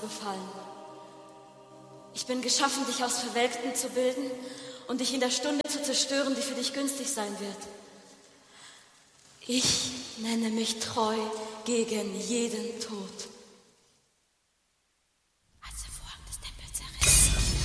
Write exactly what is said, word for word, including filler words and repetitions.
gefallen. Ich bin geschaffen, dich aus Verwelkten zu bilden und dich in der Stunde zu zerstören, die für dich günstig sein wird. Ich nenne mich treu gegen jeden Tod.